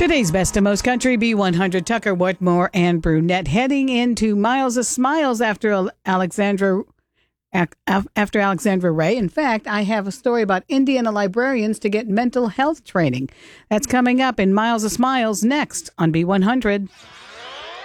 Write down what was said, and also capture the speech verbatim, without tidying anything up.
Today's Best of Most Country, B one hundred, Tucker, Whatmore, and Brunette. Heading into Miles of Smiles after Alexandra after Alexandra Ray. In fact, I have a story about Indiana librarians to get mental health training. That's coming up in Miles of Smiles next on B one hundred.